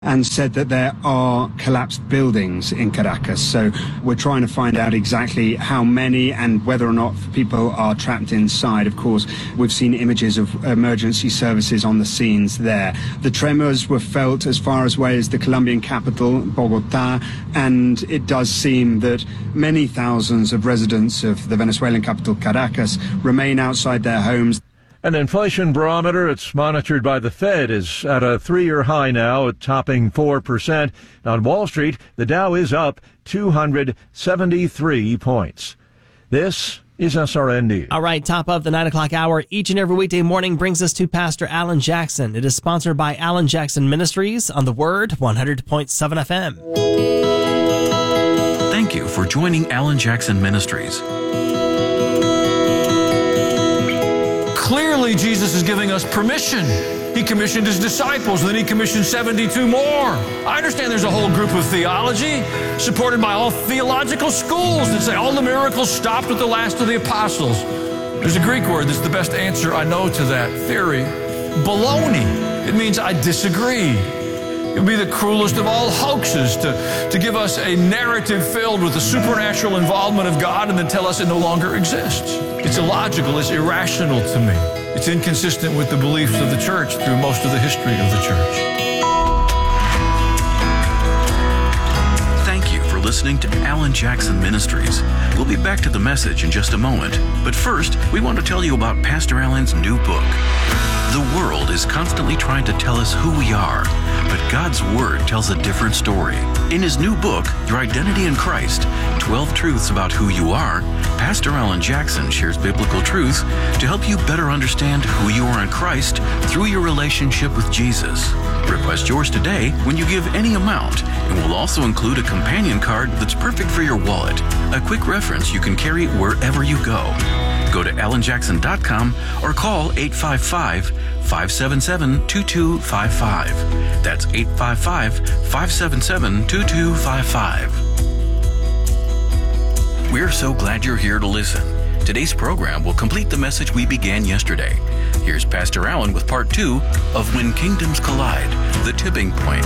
and said that there are collapsed buildings in Caracas. So we're trying to find out exactly how many and whether or not people are trapped inside. Of course, we've seen images of emergency services on the scenes there. The tremors were felt as far away as the Colombian capital, Bogotá, and it does seem that many thousands of residents of the Venezuelan capital, Caracas, remain outside their homes. An inflation barometer, it's monitored by the Fed, is at a 3-year high now, topping 4%. On Wall Street, the Dow is up 273 points. This is SRN News. All right, top of the 9 o'clock hour each and every weekday morning brings us to Pastor Alan Jackson. It is sponsored by Alan Jackson Ministries on The Word, 100.7 FM. Thank you for joining Alan Jackson Ministries. Clearly, Jesus is giving us permission. He commissioned his disciples, and then he commissioned 72 more. I understand there's a whole group of theology supported by all theological schools that say all the miracles stopped with the last of the apostles. There's a Greek word that's the best answer I know to that theory. Baloney. It means I disagree. It would be the cruelest of all hoaxes to give us a narrative filled with the supernatural involvement of God and then tell us it no longer exists. It's illogical, it's irrational to me. It's inconsistent with the beliefs of the church through most of the history of the church. Thank you for listening to Alan Jackson Ministries. We'll be back to the message in just a moment. But first, we want to tell you about Pastor Alan's new book. The world is constantly trying to tell us who we are, but God's Word tells a different story. In his new book, Your Identity in Christ, 12 Truths About Who You Are, Pastor Alan Jackson shares biblical truths to help you better understand who you are in Christ through your relationship with Jesus. Request yours today when you give any amount, and we'll also include a companion card that's perfect for your wallet, a quick reference you can carry wherever you go. Go to alanjackson.com or call 855-577-2255. That's 855-577-2255. We're so glad you're here to listen. Today's program will complete the message we began yesterday. Here's Pastor Alan with part 2 of When Kingdoms Collide, the Tipping Point.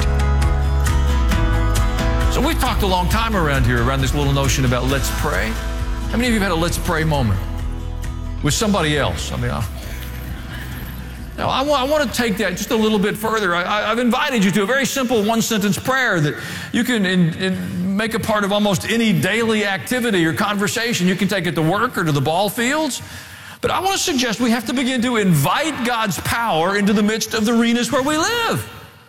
So we've talked a long time around here around this little notion about let's pray. How many of you have had a let's pray moment with somebody else? I mean, now I want to take that just a little bit further. I've invited you to a very simple one-sentence prayer that you can make a part of almost any daily activity or conversation. You can take it to work or to the ball fields. But I want to suggest we have to begin to invite God's power into the midst of the arenas where we live.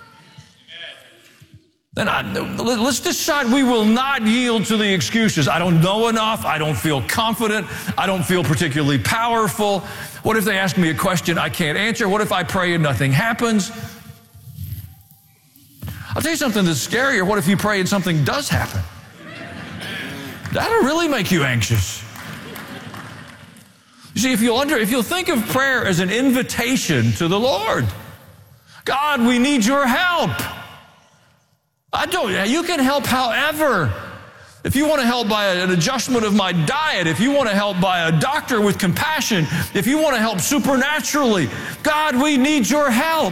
Then let's decide we will not yield to the excuses. I don't know enough. I don't feel confident. I don't feel particularly powerful. What if they ask me a question I can't answer? What if I pray and nothing happens? I'll tell you something that's scarier. What if you pray and something does happen? That'll really make you anxious. You see, if you'll think of prayer as an invitation to the Lord. God, we need your help. You can help however. If you want to help by an adjustment of my diet, if you want to help by a doctor with compassion, if you want to help supernaturally, God, we need your help.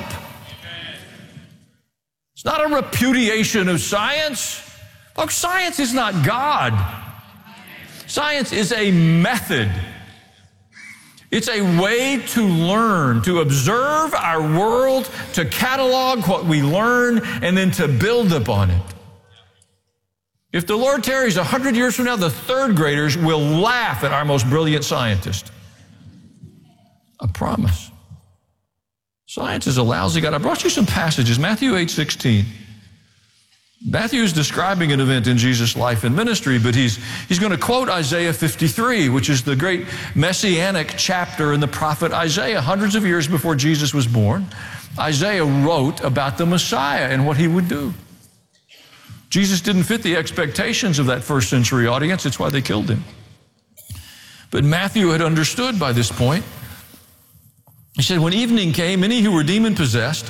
It's not a repudiation of science. Folks, science is not God. Science is a method. It's a way to learn, to observe our world, to catalog what we learn, and then to build upon it. If the Lord tarries 100 years from now, the third graders will laugh at our most brilliant scientist. I promise. Science is a lousy God. I brought you some passages. Matthew 8:16. Matthew is describing an event in Jesus' life and ministry, but he's going to quote Isaiah 53, which is the great messianic chapter in the prophet Isaiah. Hundreds of years before Jesus was born, Isaiah wrote about the Messiah and what he would do. Jesus didn't fit the expectations of that first century audience. That's why they killed him. But Matthew had understood by this point. He said, when evening came, many who were demon-possessed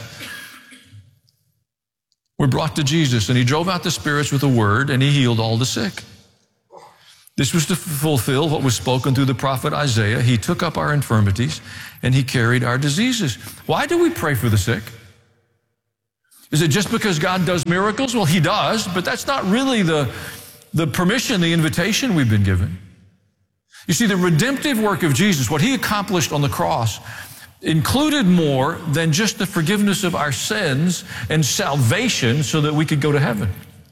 were brought to Jesus, and he drove out the spirits with a word, and he healed all the sick. This was to fulfill what was spoken through the prophet Isaiah. He took up our infirmities, and he carried our diseases. Why do we pray for the sick? Is it just because God does miracles? Well, He does, but that's not really the permission, the invitation we've been given. You see, the redemptive work of Jesus, what He accomplished on the cross, included more than just the forgiveness of our sins and salvation so that we could go to heaven.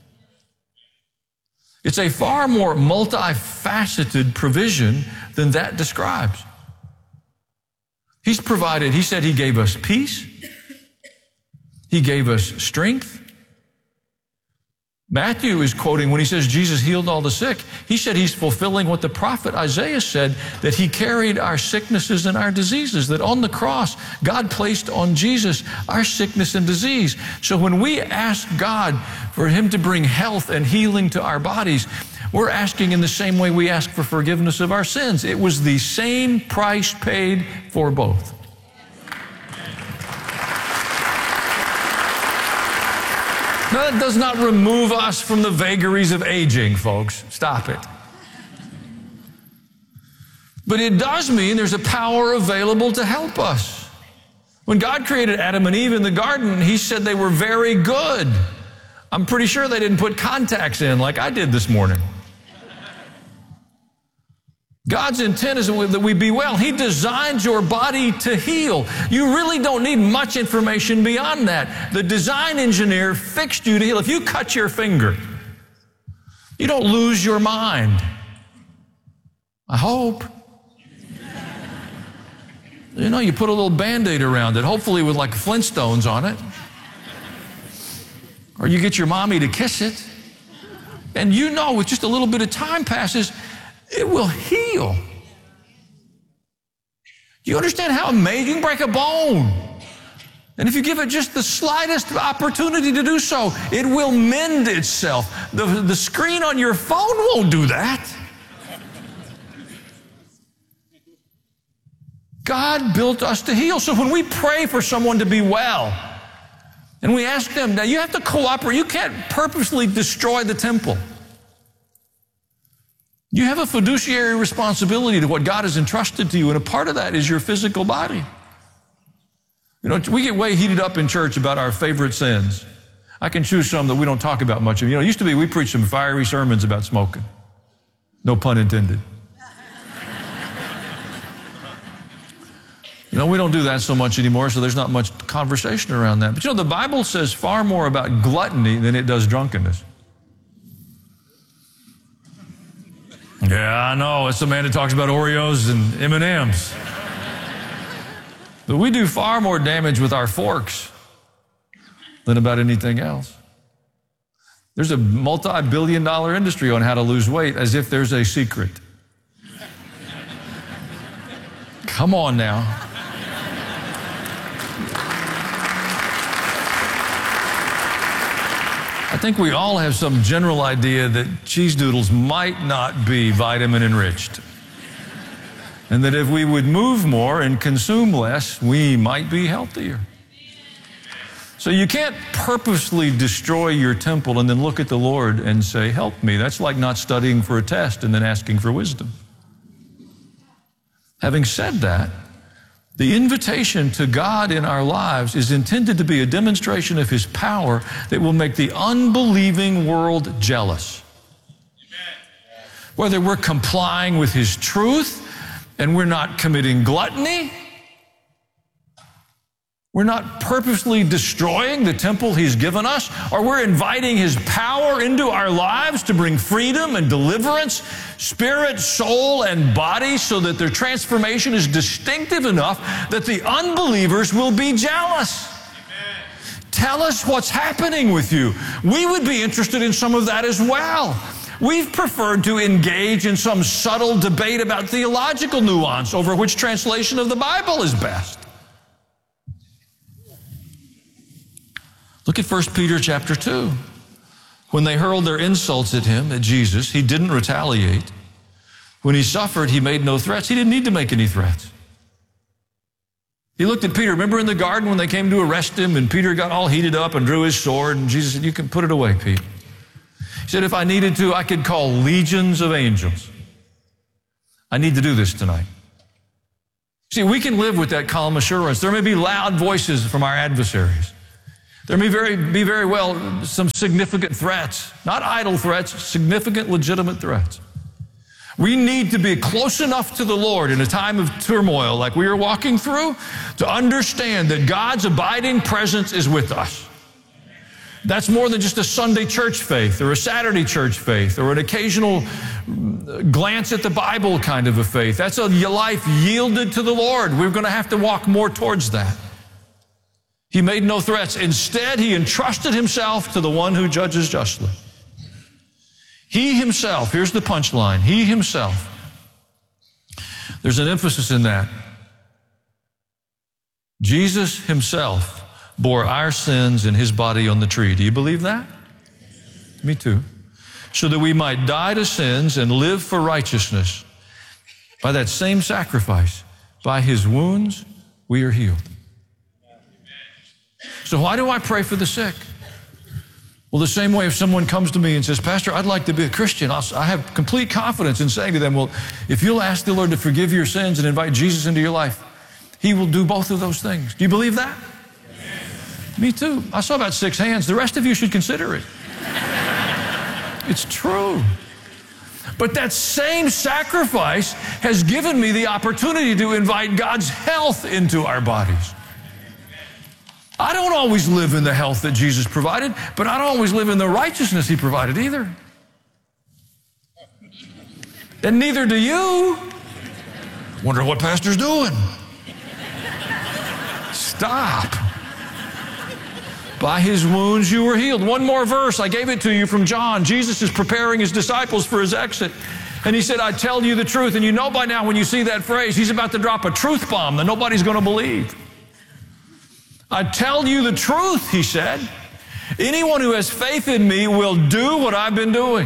It's a far more multifaceted provision than that describes. He's provided, He said He gave us peace. He gave us strength. Matthew is quoting when he says Jesus healed all the sick. He said He's fulfilling what the prophet Isaiah said, that He carried our sicknesses and our diseases, that on the cross, God placed on Jesus our sickness and disease. So when we ask God for Him to bring health and healing to our bodies, we're asking in the same way we ask for forgiveness of our sins. It was the same price paid for both. Now, that does not remove us from the vagaries of aging, folks. Stop it. But it does mean there's a power available to help us. When God created Adam and Eve in the garden, He said they were very good. I'm pretty sure they didn't put contacts in like I did this morning. God's intent is that we be well. He designed your body to heal. You really don't need much information beyond that. The design engineer fixed you to heal. If you cut your finger, you don't lose your mind. I hope. You know, you put a little Band-Aid around it, hopefully with like Flintstones on it. Or you get your mommy to kiss it. And you know, with just a little bit of time passes, it will heal. Do you understand how amazing? You can break a bone. And if you give it just the slightest opportunity to do so, it will mend itself. The screen on your phone won't do that. God built us to heal. So when we pray for someone to be well, and we ask them, now you have to cooperate. You can't purposely destroy the temple. You have a fiduciary responsibility to what God has entrusted to you, and a part of that is your physical body. You know, we get way heated up in church about our favorite sins. I can choose some that we don't talk about much of. You know, it used to be we preached some fiery sermons about smoking. No pun intended. You know, we don't do that so much anymore, so there's not much conversation around that. But you know, the Bible says far more about gluttony than it does drunkenness. Yeah, I know. It's the man that talks about Oreos and M&Ms. But we do far more damage with our forks than about anything else. There's a multi-billion-dollar industry on how to lose weight as if there's a secret. Come on now. I think we all have some general idea that cheese doodles might not be vitamin enriched. And that if we would move more and consume less, we might be healthier. So you can't purposely destroy your temple and then look at the Lord and say, help me. That's like not studying for a test and then asking for wisdom. Having said that, the invitation to God in our lives is intended to be a demonstration of His power that will make the unbelieving world jealous. Whether we're complying with His truth and we're not committing gluttony, we're not purposely destroying the temple He's given us, or we're inviting His power into our lives to bring freedom and deliverance, spirit, soul, and body, so that their transformation is distinctive enough that the unbelievers will be jealous. Amen. Tell us what's happening with you. We would be interested in some of that as well. We've preferred to engage in some subtle debate about theological nuance over which translation of the Bible is best. Look at 1 Peter chapter 2. When they hurled their insults at Him, at Jesus, He didn't retaliate. When He suffered, He made no threats. He didn't need to make any threats. He looked at Peter. Remember in the garden when they came to arrest Him and Peter got all heated up and drew his sword, and Jesus said, you can put it away, Pete. He said, if I needed to, I could call legions of angels. I need to do this tonight. See, we can live with that calm assurance. There may be loud voices from our adversaries. There may be very well some significant threats, not idle threats, significant, legitimate threats. We need to be close enough to the Lord in a time of turmoil like we are walking through to understand that God's abiding presence is with us. That's more than just a Sunday church faith or a Saturday church faith or an occasional glance at the Bible kind of a faith. That's a life yielded to the Lord. We're going to have to walk more towards that. He made no threats. Instead, he entrusted himself to the one who judges justly. He himself, here's the punchline, he himself. There's an emphasis in that. Jesus himself bore our sins in his body on the tree. Do you believe that? Me too. So that we might die to sins and live for righteousness. By that same sacrifice, by his wounds, we are healed. So why do I pray for the sick? Well, the same way if someone comes to me and says, Pastor, I'd like to be a Christian, I have complete confidence in saying to them, well, if you'll ask the Lord to forgive your sins and invite Jesus into your life, he will do both of those things. Do you believe that? Yes. Me too. I saw about 6 hands. The rest of you should consider it. It's true. But that same sacrifice has given me the opportunity to invite God's health into our bodies. I don't always live in the health that Jesus provided, but I don't always live in the righteousness he provided either. And neither do you. Wonder what pastor's doing. Stop. By his wounds you were healed. One more verse. I gave it to you from John. Jesus is preparing his disciples for his exit. And he said, I tell you the truth. And you know by now when you see that phrase, he's about to drop a truth bomb that nobody's going to believe. I tell you the truth, he said. Anyone who has faith in me will do what I've been doing.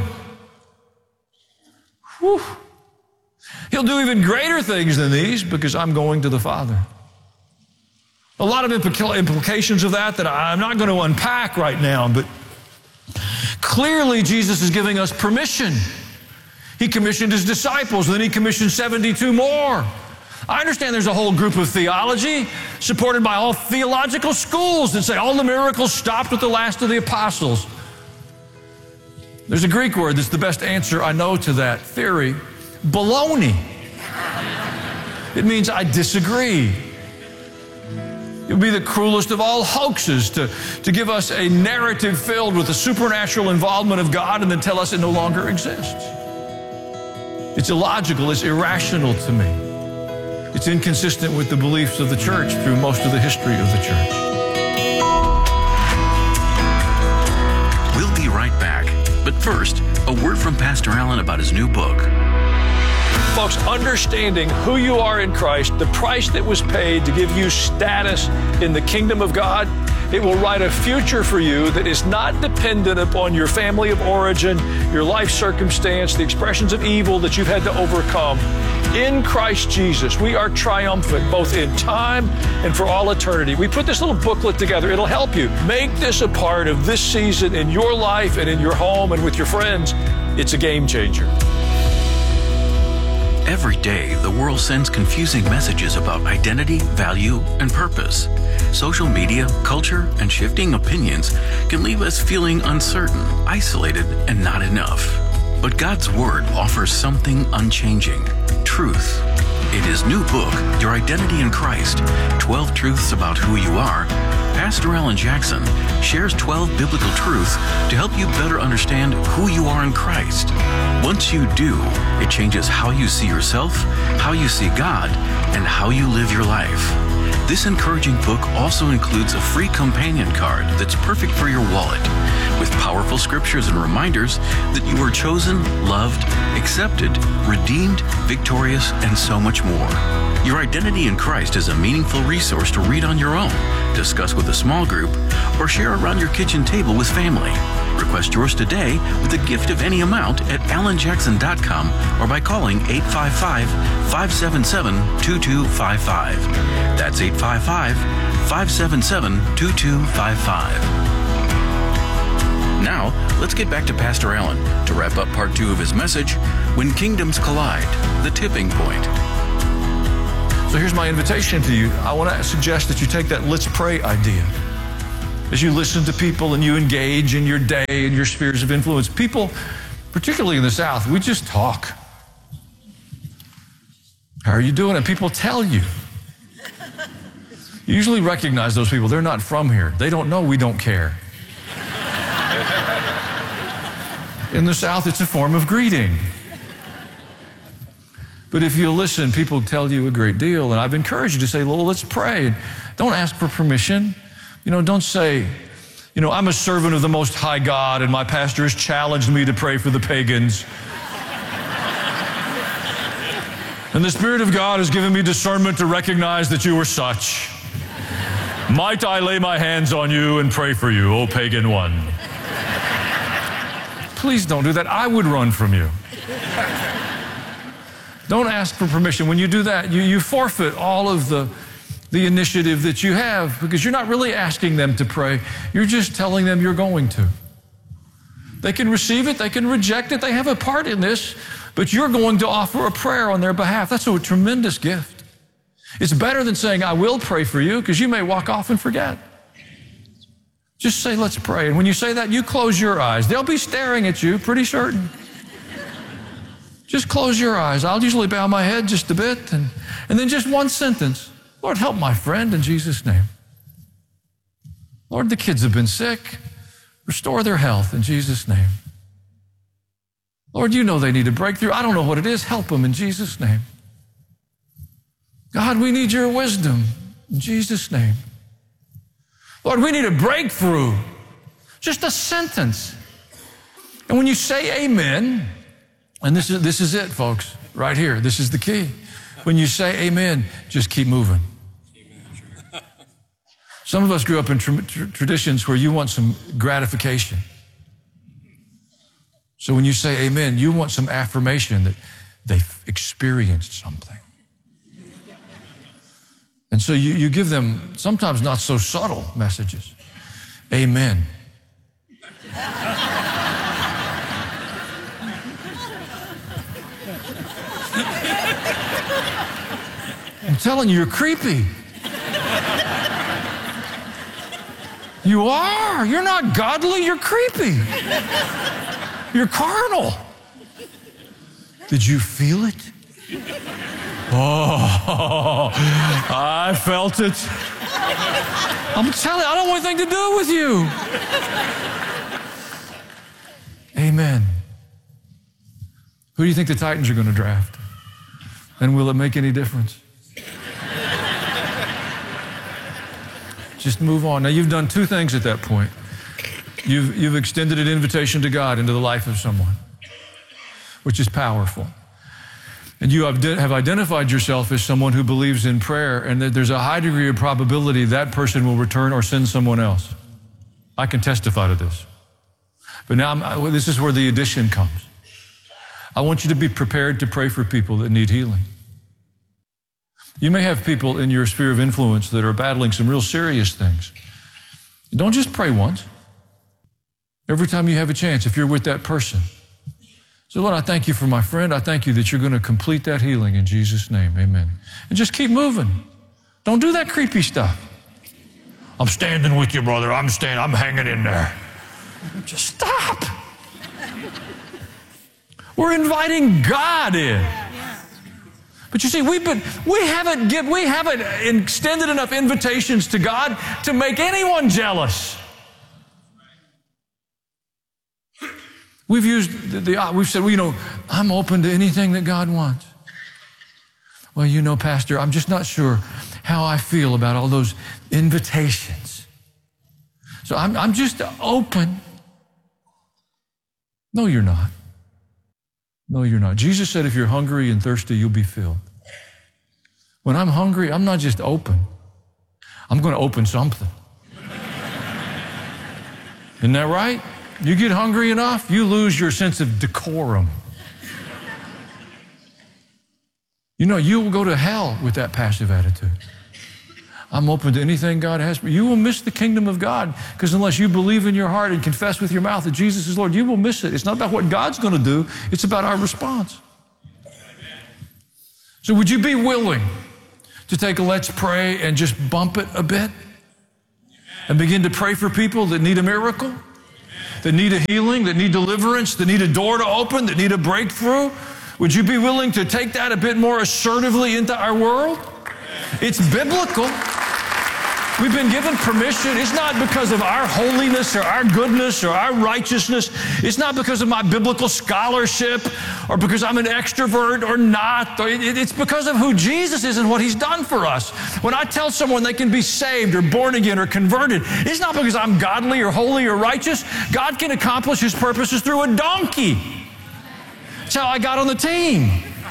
Whew. He'll do even greater things than these because I'm going to the Father. A lot of implications of that I'm not going to unpack right now, but clearly Jesus is giving us permission. He commissioned his disciples, then he commissioned 72 more. I understand there's a whole group of theology supported by all theological schools that say all the miracles stopped with the last of the apostles. There's a Greek word that's the best answer I know to that theory. Baloney. It means I disagree. It would be the cruelest of all hoaxes to give us a narrative filled with the supernatural involvement of God and then tell us it no longer exists. It's illogical, it's irrational to me. It's inconsistent with the beliefs of the church through most of the history of the church. We'll be right back. But first, a word from Pastor Allen about his new book. Folks, understanding who you are in Christ, the price that was paid to give you status in the kingdom of God, it will write a future for you that is not dependent upon your family of origin, your life circumstance, the expressions of evil that you've had to overcome. In Christ Jesus, we are triumphant both in time and for all eternity. We put this little booklet together. It'll help you. Make this a part of this season in your life and in your home and with your friends. It's a game changer. Every day, the world sends confusing messages about identity, value, and purpose. Social media, culture, and shifting opinions can leave us feeling uncertain, isolated, and not enough. But God's Word offers something unchanging: truth. In his new book, Your Identity in Christ, 12 Truths About Who You Are, Pastor Alan Jackson shares 12 biblical truths to help you better understand who you are in Christ. Once you do, it changes how you see yourself, how you see God, and how you live your life. This encouraging book also includes a free companion card that's perfect for your wallet, with powerful scriptures and reminders that you are chosen, loved, accepted, redeemed, victorious, and so much more. Your Identity in Christ is a meaningful resource to read on your own, discuss with a small group, or share around your kitchen table with family. Request yours today with a gift of any amount at alanjackson.com or by calling 855-577-2255. That's 855-577-2255. Now, let's get back to Pastor Allen to wrap up part 2 of his message, When Kingdoms Collide, the Tipping Point. So here's my invitation to you. I want to suggest that you take that let's pray idea As you listen to people and you engage in your day and your spheres of influence, people, particularly in the South, we just talk. How are you doing? And people tell you. You usually recognize those people. They're not from here. They don't know we don't care. In the South, it's a form of greeting. But if you listen, people tell you a great deal. And I've encouraged you to say, well, let's pray. Don't ask for permission. Don't say, I'm a servant of the Most High God and my pastor has challenged me to pray for the pagans. And the Spirit of God has given me discernment to recognize that you are such. Might I lay my hands on you and pray for you, O pagan one? Please don't do that. I would run from you. Don't ask for permission. When you do that, you forfeit all of the initiative that you have, because you're not really asking them to pray. You're just telling them you're going to. They can receive it. They can reject it. They have a part in this, but you're going to offer a prayer on their behalf. That's a tremendous gift. It's better than saying, I will pray for you, because you may walk off and forget. Just say, let's pray. And when you say that, you close your eyes. They'll be staring at you, pretty certain. Just close your eyes. I'll usually bow my head just a bit, and then just one sentence. Lord, help my friend in Jesus' name. Lord, the kids have been sick. Restore their health in Jesus' name. Lord, you know they need a breakthrough. I don't know what it is. Help them in Jesus' name. God, we need your wisdom in Jesus' name. Lord, we need a breakthrough. Just a sentence. And when you say amen, and this is it, folks, right here. This is the key. When you say amen, just keep moving. Some of us grew up in traditions where you want some gratification. So when you say amen, you want some affirmation that they've experienced something. And so you give them sometimes not so subtle messages. Amen. I'm telling you, you're creepy. You are. You're not godly. You're creepy. You're carnal. Did you feel it? Oh, I felt it. I'm telling you, I don't want anything to do with you. Amen. Who do you think the Titans are going to draft? And will it make any difference? Just move on. Now, you've done two things at that point. You've extended an invitation to God into the life of someone, which is powerful. And you have identified yourself as someone who believes in prayer, and that there's a high degree of probability that person will return or send someone else. I can testify to this. But now, this is where the addition comes. I want you to be prepared to pray for people that need healing. You may have people in your sphere of influence that are battling some real serious things. Don't just pray once. Every time you have a chance, if you're with that person, say, Lord, I thank you for my friend. I thank you that you're going to complete that healing in Jesus' name. Amen. And just keep moving. Don't do that creepy stuff. I'm standing with you, brother. I'm hanging in there. Just stop. We're inviting God in. But you see, we haven't extended enough invitations to God to make anyone jealous. We've said, well, I'm open to anything that God wants. Well, Pastor, I'm just not sure how I feel about all those invitations. So I'm just open. No, you're not. No, you're not. Jesus said, if you're hungry and thirsty, you'll be filled. When I'm hungry, I'm not just open. I'm going to open something. Isn't that right? You get hungry enough, you lose your sense of decorum. You will go to hell with that passive attitude. I'm open to anything God has for you. You will miss the kingdom of God, because unless you believe in your heart and confess with your mouth that Jesus is Lord, you will miss it. It's not about what God's going to do. It's about our response. So would you be willing to take a let's pray and just bump it a bit? and begin to pray for people that need a miracle, that need a healing, that need deliverance, that need a door to open, that need a breakthrough? Would you be willing to take that a bit more assertively into our world? It's biblical. We've been given permission. It's not because of our holiness or our goodness or our righteousness. It's not because of my biblical scholarship or because I'm an extrovert or not. It's because of who Jesus is and what He's done for us. When I tell someone they can be saved or born again or converted, it's not because I'm godly or holy or righteous. God can accomplish His purposes through a donkey. That's how I got on the team.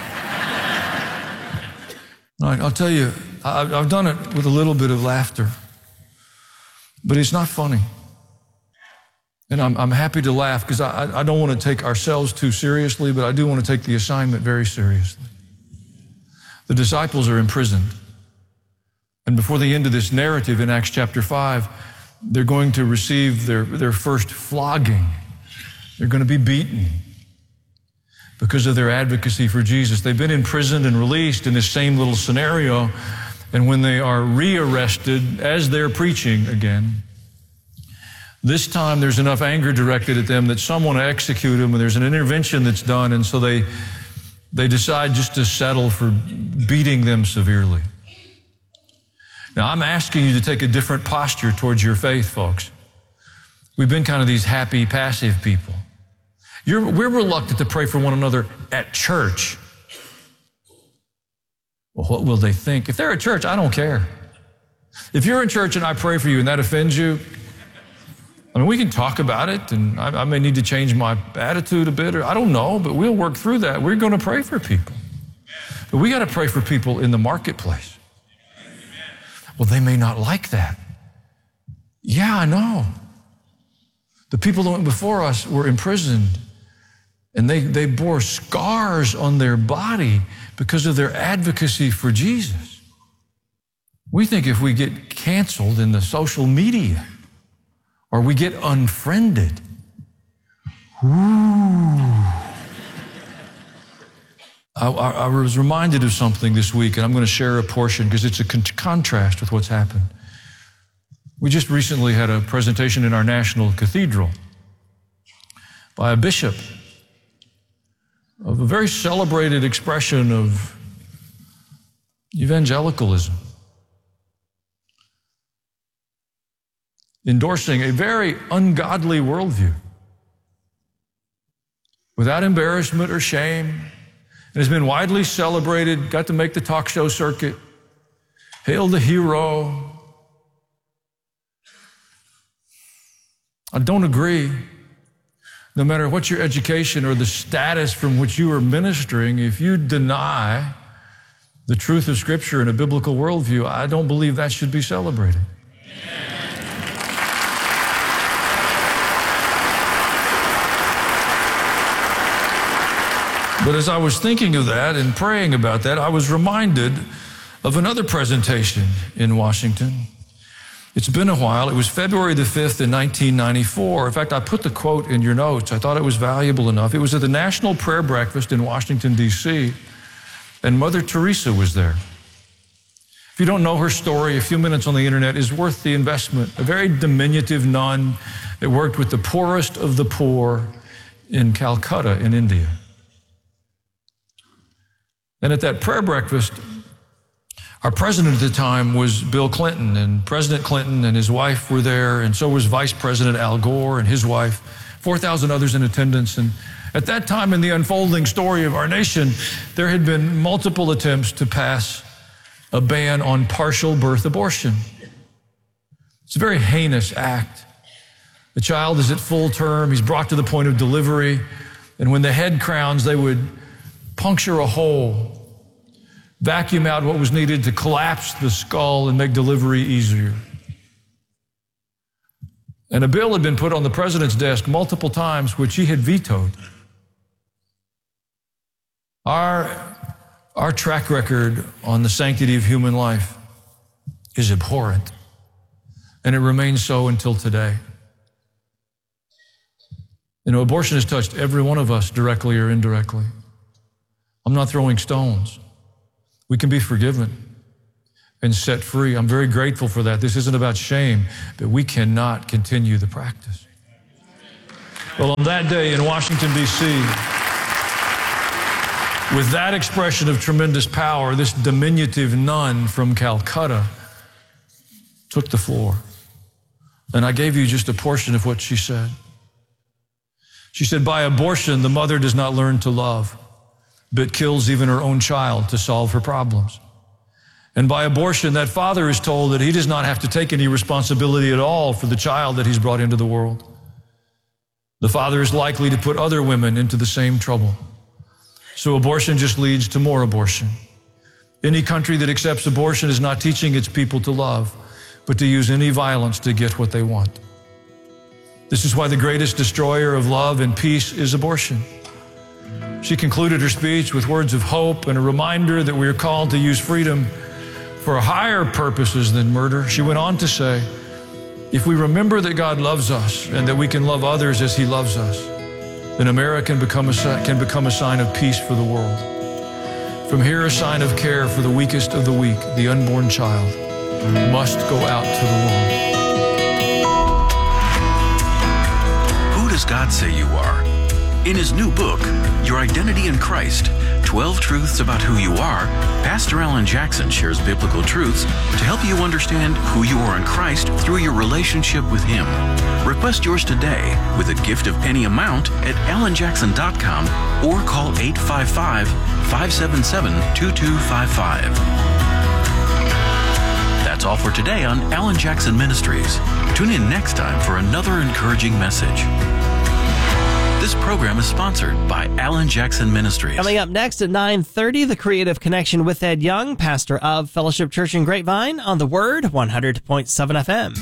All right, I'll tell you, I've done it with a little bit of laughter, but it's not funny. And I'm happy to laugh because I don't want to take ourselves too seriously, but I do want to take the assignment very seriously. The disciples are imprisoned. And before the end of this narrative in Acts chapter 5, they're going to receive their first flogging. They're going to be beaten because of their advocacy for Jesus. They've been imprisoned and released in this same little scenario. And when they are rearrested as they're preaching again, this time there's enough anger directed at them that some want to execute them, and there's an intervention that's done, and so they decide just to settle for beating them severely. Now, I'm asking you to take a different posture towards your faith, folks. We've been kind of these happy, passive people. We're reluctant to pray for one another at church. Well, what will they think? If they're at church, I don't care. If you're in church and I pray for you and that offends you, I mean, we can talk about it, and I may need to change my attitude a bit, or I don't know, but we'll work through that. We're going to pray for people. But we got to pray for people in the marketplace. Well, they may not like that. Yeah, I know. The people that went before us were imprisoned, and they bore scars on their body because of their advocacy for Jesus. We think if we get canceled in the social media or we get unfriended, I was reminded of something this week, and I'm going to share a portion because it's a contrast with what's happened. We just recently had a presentation in our national cathedral by a bishop of a very celebrated expression of evangelicalism, endorsing a very ungodly worldview without embarrassment or shame, and has been widely celebrated, got to make the talk show circuit, hailed the hero. I don't agree. No matter what your education or the status from which you are ministering, if you deny the truth of Scripture and a biblical worldview, I don't believe that should be celebrated. But as I was thinking of that and praying about that, I was reminded of another presentation in Washington. It's been a while. It was February the 5th in 1994. In fact, I put the quote in your notes. I thought it was valuable enough. It was at the National Prayer Breakfast in Washington, D.C., and Mother Teresa was there. If you don't know her story, a few minutes on the internet is worth the investment. A very diminutive nun that worked with the poorest of the poor in Calcutta in India. And at that prayer breakfast, our president at the time was Bill Clinton, and President Clinton and his wife were there, and so was Vice President Al Gore and his wife, 4,000 others in attendance. And at that time in the unfolding story of our nation, there had been multiple attempts to pass a ban on partial birth abortion. It's a very heinous act. The child is at full term, he's brought to the point of delivery, and when the head crowns, they would puncture a hole, vacuum out what was needed to collapse the skull and make delivery easier. And a bill had been put on the president's desk multiple times, which he had vetoed. Our track record on the sanctity of human life is abhorrent, and it remains so until today. You know, abortion has touched every one of us directly or indirectly. I'm not throwing stones. We can be forgiven. and set free. I'm very grateful for that. This isn't about shame, but we cannot continue the practice. Well, on that day in Washington, D.C., with that expression of tremendous power, this diminutive nun from Calcutta took the floor. And I gave you just a portion of what she said. She said, by abortion, the mother does not learn to love, but kills even her own child to solve her problems. And by abortion, that father is told that he does not have to take any responsibility at all for the child that he's brought into the world. The father is likely to put other women into the same trouble. So abortion just leads to more abortion. Any country that accepts abortion is not teaching its people to love, but to use any violence to get what they want. This is why the greatest destroyer of love and peace is abortion. She concluded her speech with words of hope and a reminder that we are called to use freedom for higher purposes than murder. She went on to say, if we remember that God loves us and that we can love others as He loves us, then America can become a sign of peace for the world. From here, a sign of care for the weakest of the weak, the unborn child, must go out to the world. Who does God say you are? In his new book, Your Identity in Christ, 12 Truths About Who You Are, Pastor Alan Jackson shares biblical truths to help you understand who you are in Christ through your relationship with Him. Request yours today with a gift of any amount at alanjackson.com or call 855-577-2255. That's all for today on Alan Jackson Ministries. Tune in next time for another encouraging message. This program is sponsored by Alan Jackson Ministries. Coming up next at 9:30, The Creative Connection with Ed Young, pastor of Fellowship Church in Grapevine, on The Word, 100.7 FM.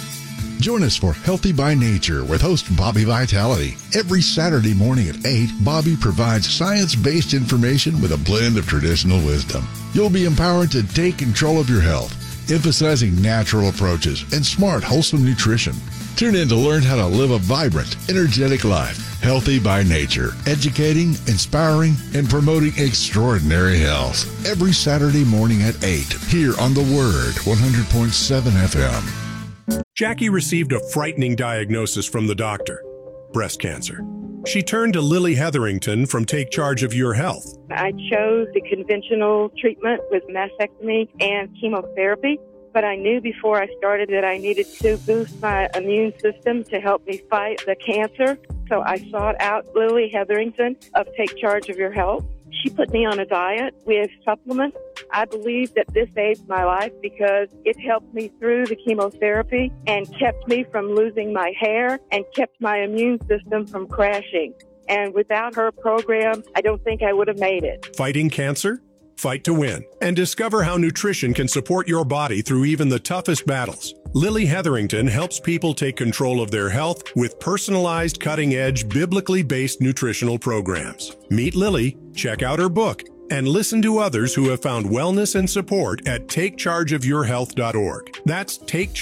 Join us for Healthy by Nature with host Bobby Vitality. Every Saturday morning at 8, Bobby provides science-based information with a blend of traditional wisdom. You'll be empowered to take control of your health, emphasizing natural approaches and smart, wholesome nutrition. Tune in to learn how to live a vibrant, energetic life. Healthy by Nature, educating, inspiring, and promoting extraordinary health. Every Saturday morning at 8, here on The Word, 100.7 FM. Jackie received a frightening diagnosis from the doctor: breast cancer. She turned to Lily Hetherington from Take Charge of Your Health. I chose the conventional treatment with mastectomy and chemotherapy, but I knew before I started that I needed to boost my immune system to help me fight the cancer. So I sought out Lily Hetherington of Take Charge of Your Health. She put me on a diet with supplements. I believe that this saved my life because it helped me through the chemotherapy and kept me from losing my hair and kept my immune system from crashing. And without her program, I don't think I would have made it. Fighting cancer? Fight to win. And discover how nutrition can support your body through even the toughest battles. Lily Hetherington helps people take control of their health with personalized, cutting-edge, biblically based nutritional programs. Meet Lily, check out her book, and listen to others who have found wellness and support at takechargeofyourhealth.org. That's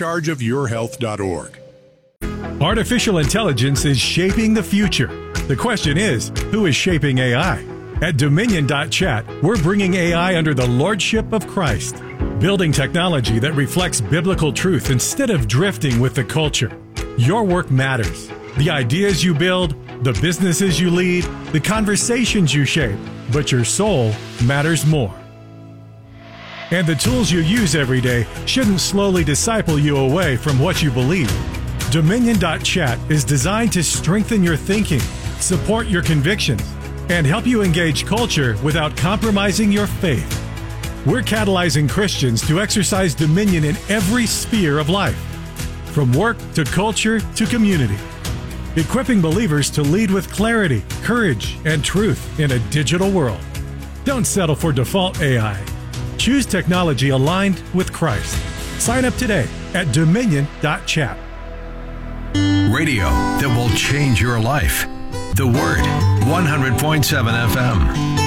takechargeofyourhealth.org. Artificial intelligence is shaping the future. The question is, who is shaping AI? At Dominion.chat, we're bringing AI under the lordship of Christ, building technology that reflects biblical truth instead of drifting with the culture. Your work matters. The ideas you build, the businesses you lead, the conversations you shape, but your soul matters more. And the tools you use every day shouldn't slowly disciple you away from what you believe. Dominion.chat is designed to strengthen your thinking, support your convictions, and help you engage culture without compromising your faith. We're catalyzing Christians to exercise dominion in every sphere of life, from work to culture to community, equipping believers to lead with clarity, courage, and truth in a digital world. Don't settle for default AI. Choose technology aligned with Christ. Sign up today at Dominion.chat. Radio that will change your life. The Word, 100.7 FM.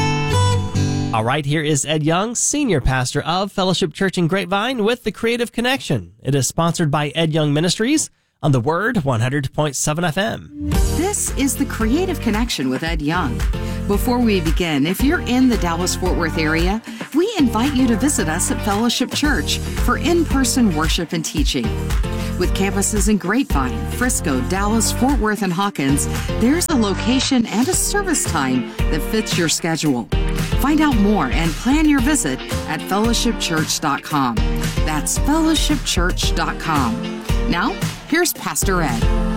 All right, here is Ed Young, senior pastor of Fellowship Church in Grapevine, with The Creative Connection. It is sponsored by Ed Young Ministries on The Word, 100.7 FM. This is The Creative Connection with Ed Young. Before we begin, if you're in the Dallas-Fort Worth area, we invite you to visit us at Fellowship Church for in-person worship and teaching. With campuses in Grapevine, Frisco, Dallas, Fort Worth, and Hawkins, there's a location and a service time that fits your schedule. Find out more and plan your visit at fellowshipchurch.com. That's fellowshipchurch.com. Now, here's Pastor Ed.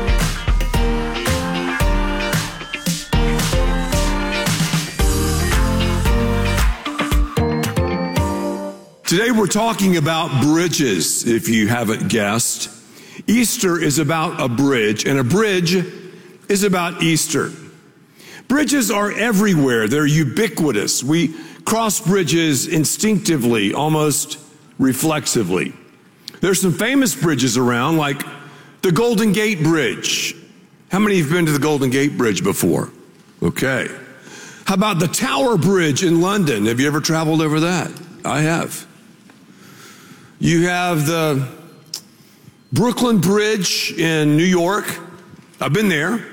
Today we're talking about bridges, if you haven't guessed. Easter is about a bridge, and a bridge is about Easter. Bridges are everywhere. They're ubiquitous. We cross bridges instinctively, almost reflexively. There's some famous bridges around, like the Golden Gate Bridge. How many have been to the Golden Gate Bridge before? Okay. How about the Tower Bridge in London? Have you ever traveled over that? I have. You have the Brooklyn Bridge in New York. I've been there.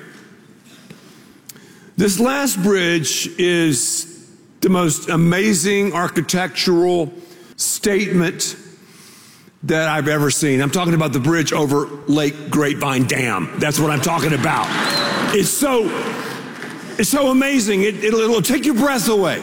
This last bridge is the most amazing architectural statement that I've ever seen. I'm talking about the bridge over Lake Grapevine Dam. That's what I'm talking about. It's so amazing. It'll take your breath away.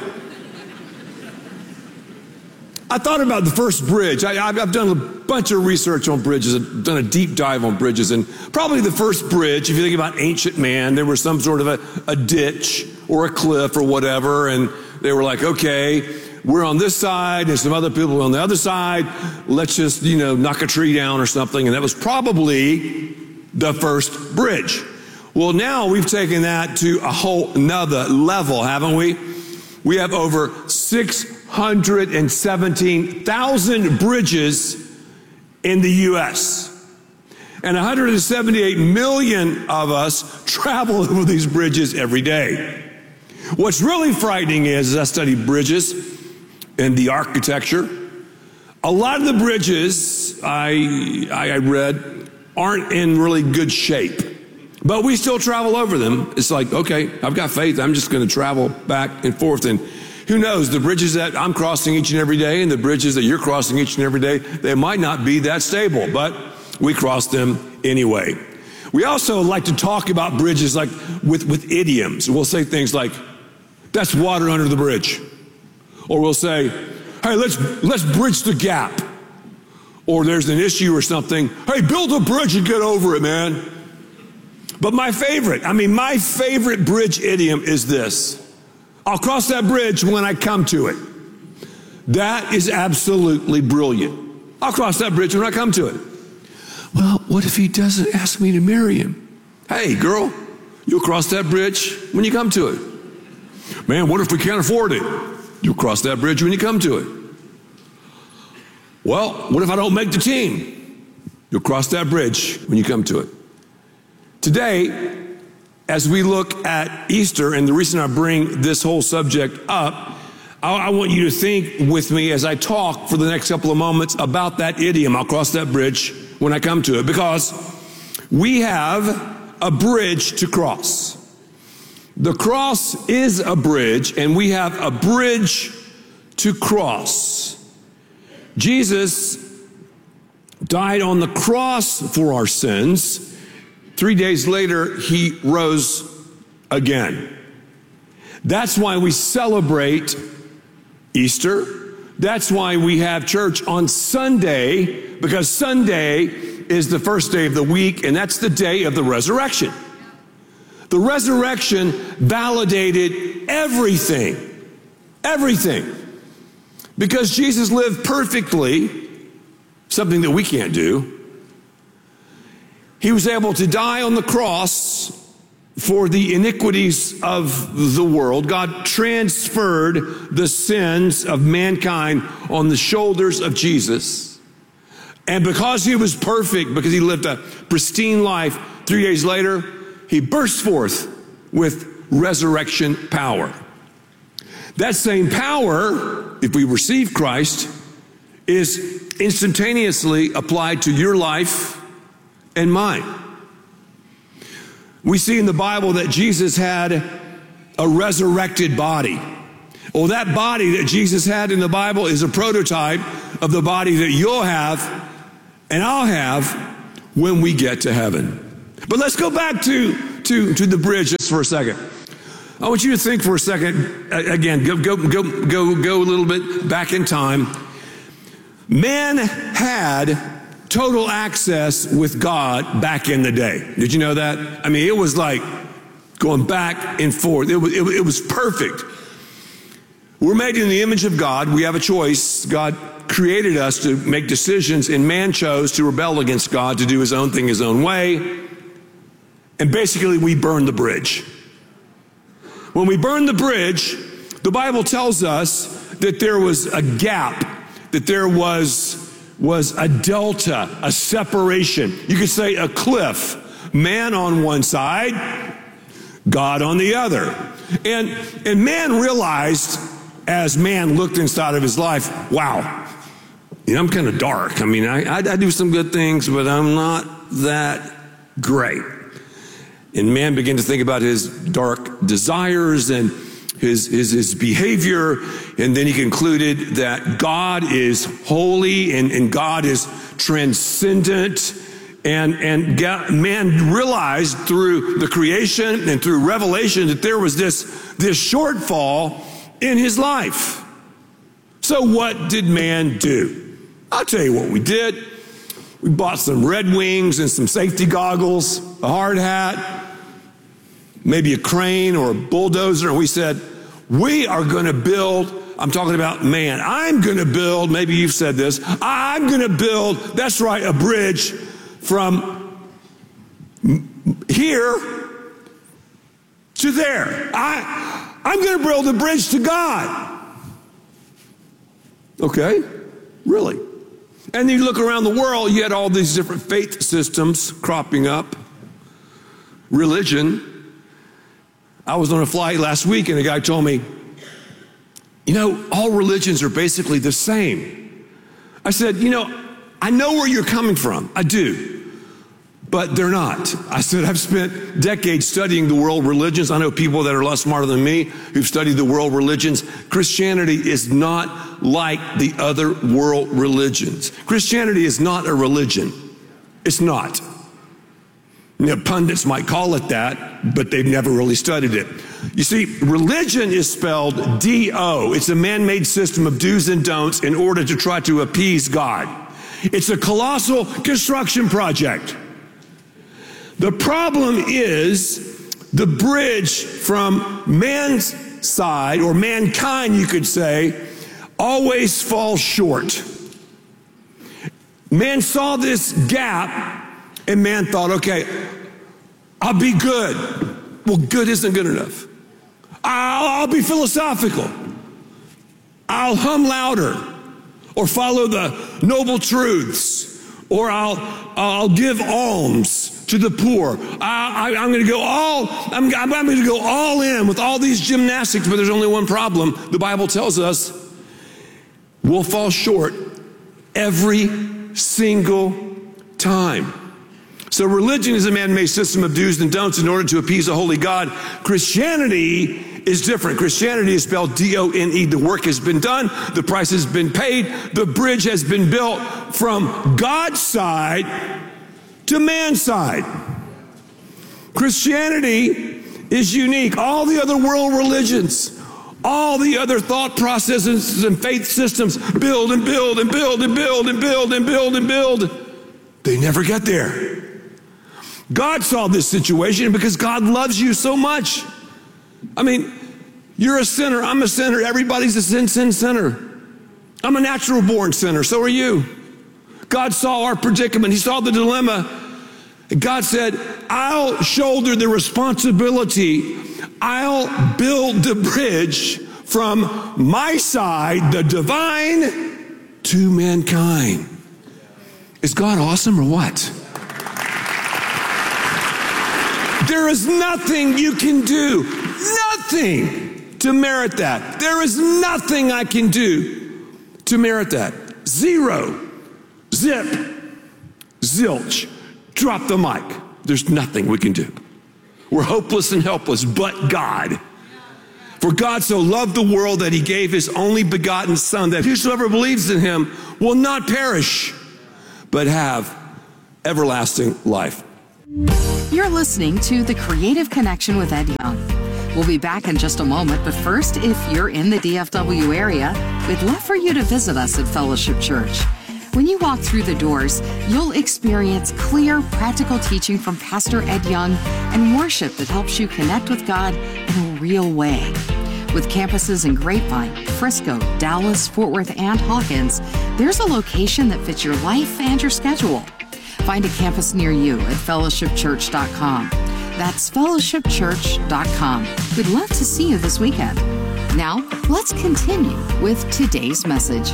I thought about the first bridge. I've done a bunch of research on bridges. I've done a deep dive on bridges. And probably the first bridge, if you think about ancient man, there was some sort of a ditch or a cliff or whatever. And they were like, okay, we're on this side and some other people on the other side. Let's just, knock a tree down or something. And that was probably the first bridge. Well, now we've taken that to a whole nother level, haven't we? We have over 617,000 bridges in the U.S. And 178 million of us travel over these bridges every day. What's really frightening is, as I study bridges and the architecture, a lot of the bridges I read aren't in really good shape. But we still travel over them. It's like, okay, I've got faith. I'm just going to travel back and forth. And who knows, the bridges that I'm crossing each and every day and the bridges that you're crossing each and every day, they might not be that stable, but we cross them anyway. We also like to talk about bridges like with idioms. We'll say things like, that's water under the bridge. Or we'll say, hey, let's bridge the gap. Or there's an issue or something. Hey, build a bridge and get over it, man. But my favorite bridge idiom is this. I'll cross that bridge when I come to it. That is absolutely brilliant. I'll cross that bridge when I come to it. Well, what if he doesn't ask me to marry him? Hey, girl, you'll cross that bridge when you come to it. Man, what if we can't afford it? You'll cross that bridge when you come to it. Well, what if I don't make the team? You'll cross that bridge when you come to it. Today, as we look at Easter, and the reason I bring this whole subject up, I want you to think with me as I talk for the next couple of moments about that idiom. I'll cross that bridge when I come to it, because we have a bridge to cross. The cross is a bridge, and we have a bridge to cross. Jesus died on the cross for our sins. 3 days later, he rose again. That's why we celebrate Easter. That's why we have church on Sunday, because Sunday is the first day of the week, and that's the day of the resurrection. The resurrection validated everything. Everything. Because Jesus lived perfectly, something that we can't do. He was able to die on the cross for the iniquities of the world. God transferred the sins of mankind on the shoulders of Jesus. And because he was perfect, because he lived a pristine life, 3 days later, he burst forth with resurrection power. That same power, if we receive Christ, is instantaneously applied to your life and mine. We see in the Bible that Jesus had a resurrected body. Well, that body that Jesus had in the Bible is a prototype of the body that you'll have and I'll have when we get to heaven. But let's go back to the bridge just for a second. I want you to think for a second, again, go a little bit back in time. Man had total access with God back in the day. Did you know that? I mean, it was like going back and forth. It was perfect. We're made in the image of God. We have a choice. God created us to make decisions, and man chose to rebel against God, to do his own thing his own way. And basically, we burned the bridge. When we burned the bridge, the Bible tells us that there was a gap, that there was a delta, a separation. You could say a cliff. Man on one side, God on the other. And man realized, as man looked inside of his life, wow, I'm kind of dark. I mean, I do some good things, but I'm not that great. And man began to think about his dark desires and his behavior, and then he concluded that God is holy and God is transcendent. And man realized through the creation and through revelation that there was this shortfall in his life. So what did man do? I'll tell you what we did. We bought some Red Wings and some safety goggles, a hard hat, maybe a crane or a bulldozer, and we said, we are going to build, I'm talking about man, I'm going to build, maybe you've said this, I'm going to build, that's right, a bridge from here to there. I'm going to build a bridge to God. Okay, really? And you look around the world, you had all these different faith systems cropping up, religion. I was on a flight last week and a guy told me, all religions are basically the same. I said, I know where you're coming from. I do. But they're not. I said, I've spent decades studying the world religions. I know people that are a lot smarter than me who've studied the world religions. Christianity is not like the other world religions. Christianity is not a religion. It's not. Pundits might call it that, but they've never really studied it. You see, religion is spelled D-O. It's a man-made system of do's and don'ts in order to try to appease God. It's a colossal construction project. The problem is the bridge from man's side, or mankind, you could say, always falls short. Man saw this gap, and man thought, okay, I'll be good. Well, good isn't good enough. I'll be philosophical. I'll hum louder, or follow the noble truths, or I'll give alms to the poor. I'm going to go I'm going to go all in with all these gymnastics, but there's only one problem. The Bible tells us we'll fall short every single time. So religion is a man-made system of do's and don'ts in order to appease a holy God. Christianity is different. Christianity is spelled D-O-N-E. The work has been done. The price has been paid. The bridge has been built from God's side to man's side. Christianity is unique. All the other world religions, all the other thought processes and faith systems build and build and build and build and build and build and build. They never get there. God saw this situation because God loves you so much. I mean, you're a sinner. I'm a sinner. Everybody's a sin sinner. I'm a natural born sinner. So are you. God saw our predicament. He saw the dilemma. And God said, I'll shoulder the responsibility. I'll build the bridge from my side, the divine, to mankind. Is God awesome or what? There is nothing you can do, nothing to merit that. There is nothing I can do to merit that. Zero. Zip. Zilch. Drop the mic. There's nothing we can do. We're hopeless and helpless, but God. For God so loved the world that he gave his only begotten Son, that whosoever believes in him will not perish, but have everlasting life. You're listening to The Creative Connection with Ed Young. We'll be back in just a moment, but first, if you're in the DFW area, we'd love for you to visit us at Fellowship Church. When you walk through the doors, you'll experience clear, practical teaching from Pastor Ed Young and worship that helps you connect with God in a real way. With campuses in Grapevine, Frisco, Dallas, Fort Worth, and Hawkins, there's a location that fits your life and your schedule. Find a campus near you at fellowshipchurch.com. That's fellowshipchurch.com. We'd love to see you this weekend. Now, let's continue with today's message.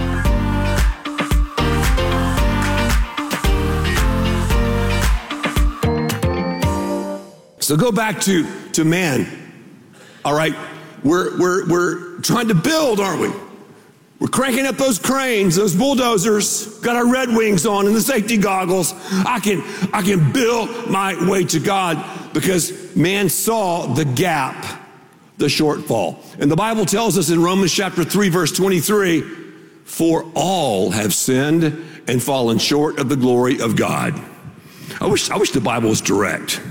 So go back to man. All right, we're trying to build, aren't we? We're cranking up those cranes, those bulldozers, got our Red Wings on and the safety goggles. I can build my way to God because man saw the gap, the shortfall. And the Bible tells us in Romans chapter 3, verse 23, for all have sinned and fallen short of the glory of God. I wish the Bible was direct.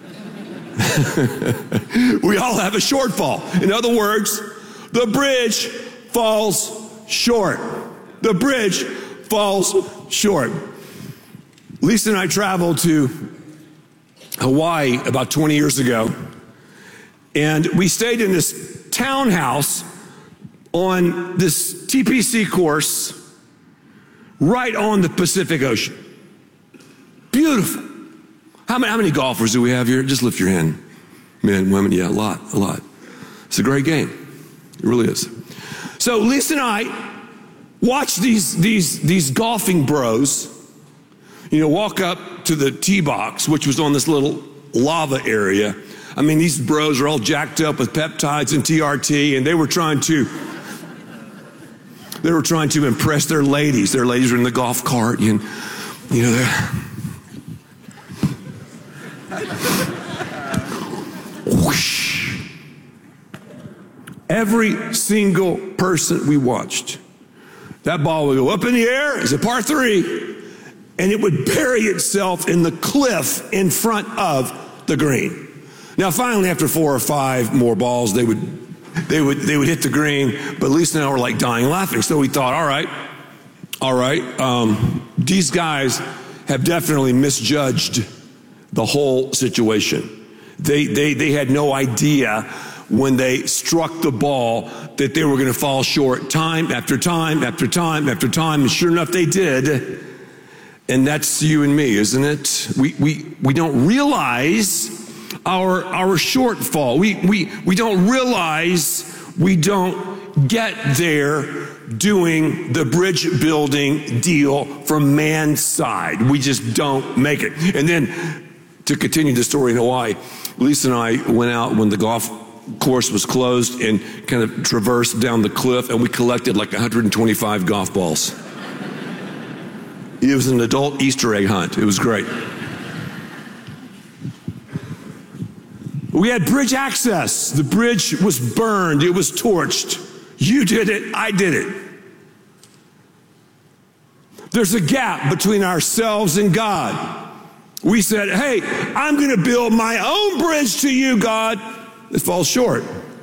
We all have a shortfall. In other words, the bridge falls short. The bridge falls short. Lisa and I traveled to Hawaii about 20 years ago, and we stayed in this townhouse on this TPC course right on the Pacific Ocean. Beautiful. How many golfers do we have here? Just lift your hand. Men, women, yeah, a lot. It's a great game. It really is. So Lisa and I watched these golfing bros, walk up to the tee box, which was on this little lava area. I mean, these bros are all jacked up with peptides and TRT, and they were trying to impress their ladies. Their ladies were in the golf cart, and whoosh. Every single person we watched, that ball would go up in the air as a par 3, and it would bury itself in the cliff in front of the green. Now, finally, after 4 or 5 more balls, they would hit the green. But Lisa and I were like dying laughing. So we thought, all right, these guys have definitely misjudged the whole situation. They had no idea when they struck the ball that they were going to fall short time after time after time after time. And sure enough, they did. And that's you and me, isn't it? We don't realize our shortfall. We don't realize we don't get there doing the bridge building deal from man's side. We just don't make it. And then to continue the story in Hawaii, Lisa and I went out when the golf course was closed and kind of traversed down the cliff, and we collected like 125 golf balls. It was an adult Easter egg hunt. It was great. We had bridge access. The bridge was burned. It was torched. You did it. I did it. There's a gap between ourselves and God. We said, hey, I'm going to build my own bridge to you, God. It falls short.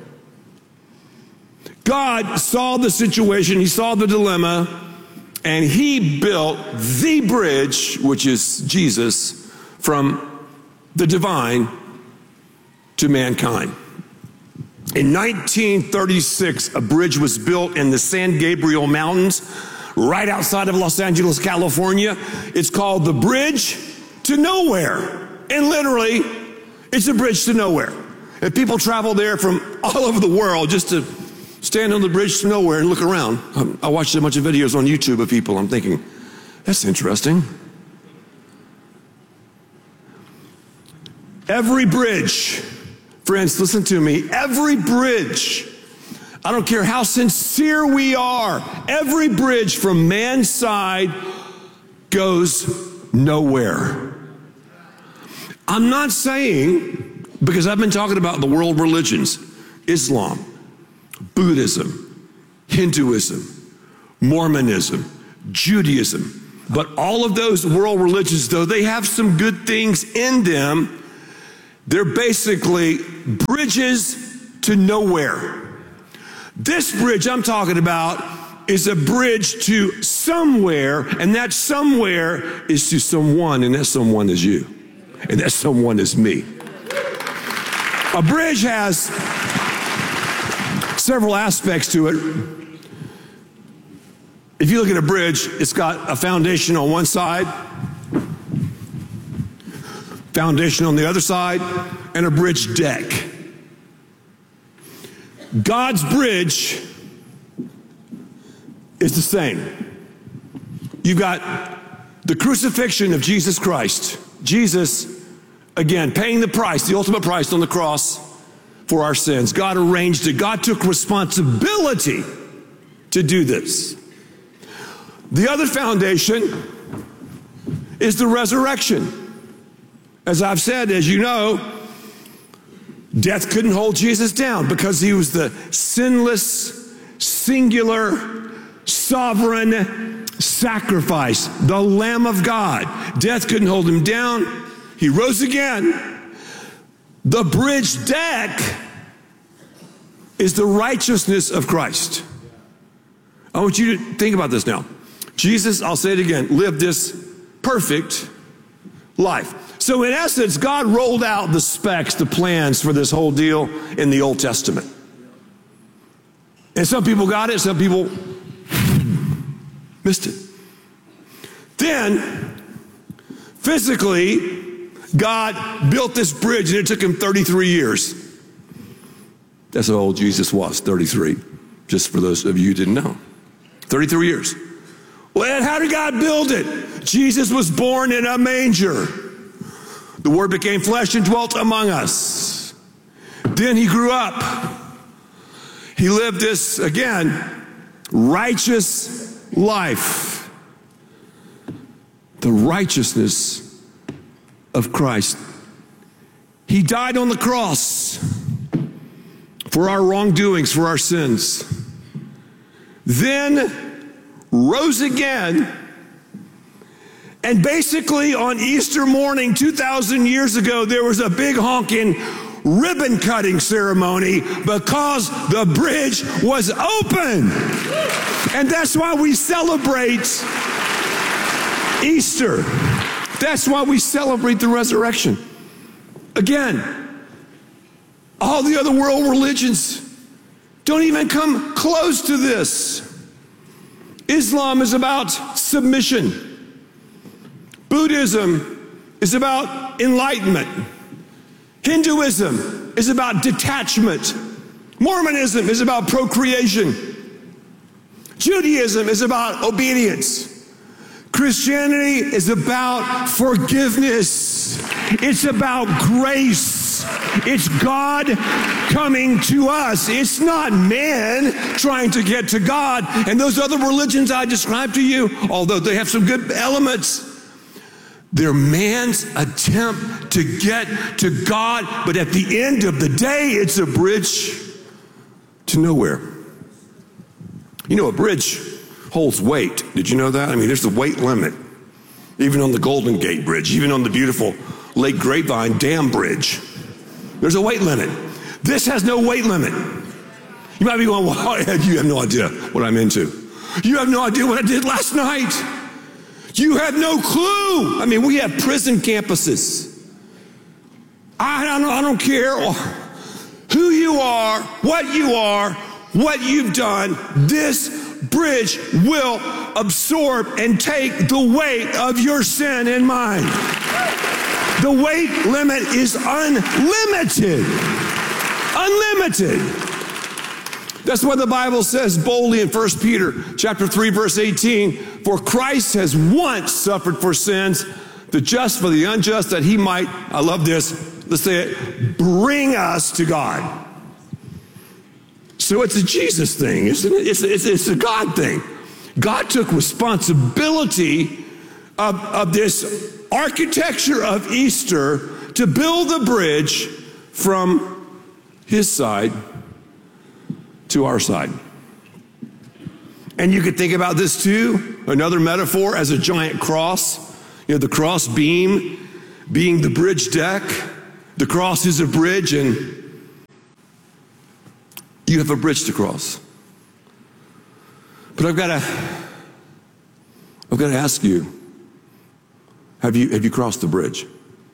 God saw the situation. He saw the dilemma. And he built the bridge, which is Jesus, from the divine to mankind. In 1936, a bridge was built in the San Gabriel Mountains, right outside of Los Angeles, California. It's called the Bridge to Nowhere. And literally, it's a bridge to nowhere. And people travel there from all over the world just to stand on the bridge to nowhere and look around. I watched a bunch of videos on YouTube of people. I'm thinking, that's interesting. Every bridge, friends, listen to me. Every bridge, I don't care how sincere we are, every bridge from man's side goes nowhere. I'm not saying, because I've been talking about the world religions, Islam, Buddhism, Hinduism, Mormonism, Judaism. But all of those world religions, though they have some good things in them, they're basically bridges to nowhere. This bridge I'm talking about is a bridge to somewhere, and that somewhere is to someone, and that someone is you. And that someone is me. A bridge has several aspects to it. If you look at a bridge, it's got a foundation on one side, foundation on the other side, and a bridge deck. God's bridge is the same. You've got the crucifixion of Jesus Christ. Jesus, again, paying the price, the ultimate price on the cross for our sins. God arranged it. God took responsibility to do this. The other foundation is the resurrection. As I've said, as you know, death couldn't hold Jesus down because he was the sinless, singular, sovereign sacrifice, the Lamb of God. Death couldn't hold him down. He rose again. The bridge deck is the righteousness of Christ. I want you to think about this now. Jesus, I'll say it again, lived this perfect life. So in essence, God rolled out the specs, the plans for this whole deal in the Old Testament. And some people got it, some people missed it. Then, physically, God built this bridge, and it took him 33 years. That's how old Jesus was, 33. Just for those of you who didn't know. 33 years. Well, and how did God build it? Jesus was born in a manger. The Word became flesh and dwelt among us. Then he grew up. He lived this, again, righteous life. The righteousness of Christ. He died on the cross for our wrongdoings, for our sins. Then rose again, and basically on Easter morning 2,000 years ago, there was a big honking ribbon cutting ceremony because the bridge was open. And that's why we celebrate Easter. That's why we celebrate the resurrection. Again, all the other world religions don't even come close to this. Islam is about submission. Buddhism is about enlightenment. Hinduism is about detachment. Mormonism is about procreation. Judaism is about obedience. Christianity is about forgiveness. It's about grace. It's God coming to us. It's not man trying to get to God. And those other religions I described to you, although they have some good elements, they're man's attempt to get to God. But at the end of the day, it's a bridge to nowhere. You know, a bridge holds weight. Did you know that? I mean, there's a weight limit. Even on the Golden Gate Bridge, even on the beautiful Lake Grapevine Dam Bridge, there's a weight limit. This has no weight limit. You might be going, well, you have no idea what I'm into. You have no idea what I did last night. You have no clue. I mean, we have prison campuses. I don't care who you are, what you've done. This bridge will absorb and take the weight of your sin and mine. The weight limit is unlimited. Unlimited. That's what the Bible says boldly in 1 Peter chapter 3, verse 18. For Christ has once suffered for sins, the just for the unjust, that he might, I love this, let's say it, bring us to God. So it's a Jesus thing, isn't it? It's a God thing. God took responsibility of this architecture of Easter to build the bridge from his side to our side. And you could think about this too, another metaphor, as a giant cross. You know, the cross beam being the bridge deck. The cross is a bridge, and you have a bridge to cross. But I've got to ask you, have you crossed the bridge?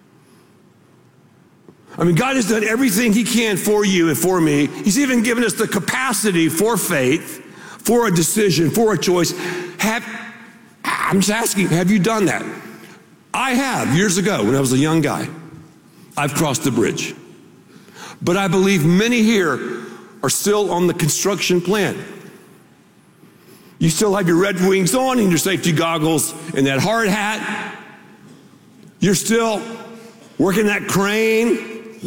I mean, God has done everything He can for you and for me. He's even given us the capacity for faith, for a decision, for a choice. I'm just asking, have you done that? I have, years ago, when I was a young guy. I've crossed the bridge. But I believe many here are still on the construction plan. You still have your Red Wings on and your safety goggles and that hard hat. You're still working that crane.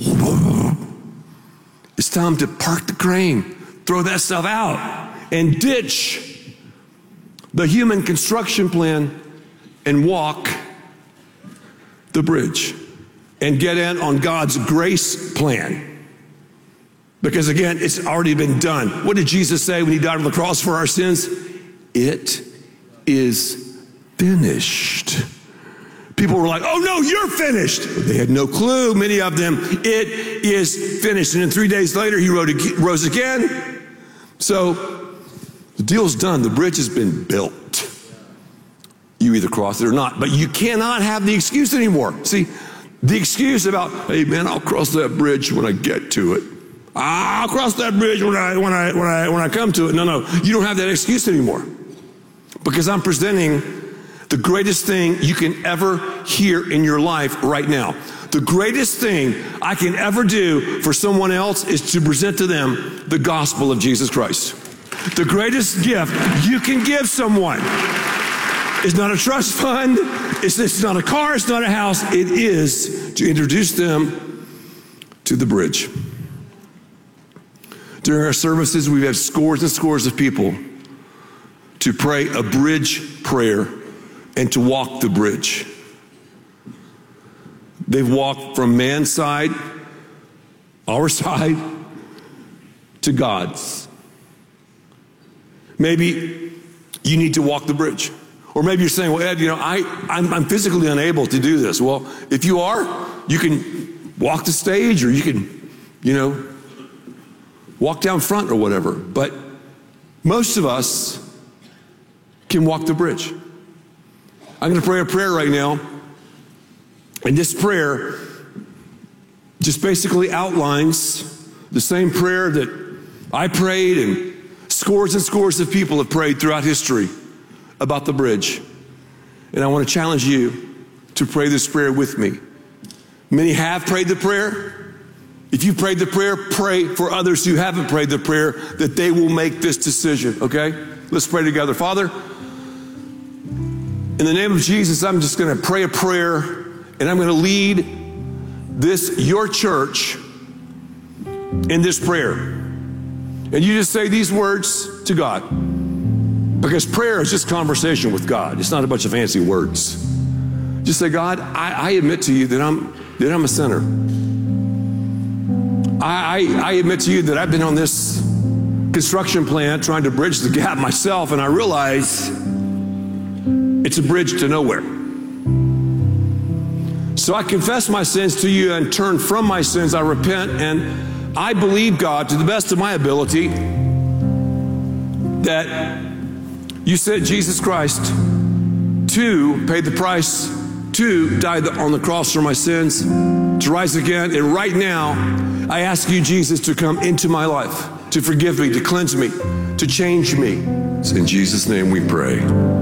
It's time to park the crane, throw that stuff out, and ditch the human construction plan and walk the bridge and get in on God's grace plan. Because again, it's already been done. What did Jesus say when He died on the cross for our sins? It is finished. People were like, oh no, you're finished. They had no clue, many of them. It is finished. And then 3 days later, He rose again. So the deal's done. The bridge has been built. You either cross it or not. But you cannot have the excuse anymore. See, the excuse about, hey man, I'll cross that bridge when I get to it. I'll cross that bridge when I come to it. No, you don't have that excuse anymore. Because I'm presenting the greatest thing you can ever hear in your life right now. The greatest thing I can ever do for someone else is to present to them the gospel of Jesus Christ. The greatest gift you can give someone is not a trust fund, it's not a car, it's not a house. It is to introduce them to the bridge. During our services, we've had scores and scores of people to pray a bridge prayer and to walk the bridge. They've walked from man's side, our side, to God's. Maybe you need to walk the bridge. Or maybe you're saying, well, Ed, you know, I'm physically unable to do this. Well, if you are, you can walk the stage, or you can, you know, walk down front or whatever. But most of us can walk the bridge. I'm going to pray a prayer right now. And this prayer just basically outlines the same prayer that I prayed and scores of people have prayed throughout history about the bridge. And I want to challenge you to pray this prayer with me. Many have prayed the prayer. If you prayed the prayer, pray for others who haven't prayed the prayer that they will make this decision, okay? Let's pray together. Father, in the name of Jesus, I'm just going to pray a prayer, and I'm going to lead this, your church, in this prayer. And you just say these words to God. Because prayer is just conversation with God. It's not a bunch of fancy words. Just say, God, I admit to you that I'm a sinner. I admit to you that I've been on this construction plant trying to bridge the gap myself, and I realize it's a bridge to nowhere. So I confess my sins to you and turn from my sins. I repent, and I believe, God, to the best of my ability, that you sent Jesus Christ to pay the price, to die on the cross for my sins, to rise again. And right now, I ask you, Jesus, to come into my life, to forgive me, to cleanse me, to change me. It's in Jesus' name we pray.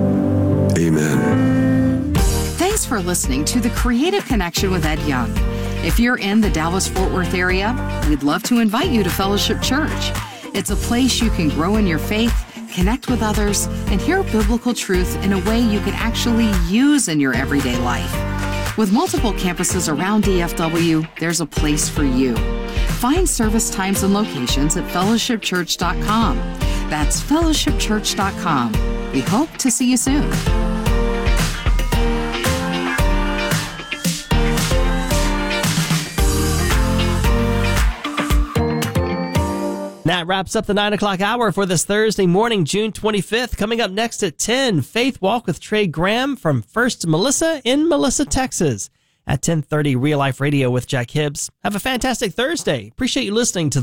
Amen. Thanks for listening to The Creative Connection with Ed Young. If you're in the Dallas-Fort Worth area, we'd love to invite you to Fellowship Church. It's a place you can grow in your faith, connect with others, and hear biblical truth in a way you can actually use in your everyday life. With multiple campuses around DFW, there's a place for you. Find service times and locations at fellowshipchurch.com. That's fellowshipchurch.com. We hope to see you soon. That wraps up the 9 o'clock hour for this Thursday morning, June 25th. Coming up next at 10, Faith Walk with Trey Graham from First Melissa in Melissa, Texas. At 10:30, Real Life Radio with Jack Hibbs. Have a fantastic Thursday. Appreciate you listening to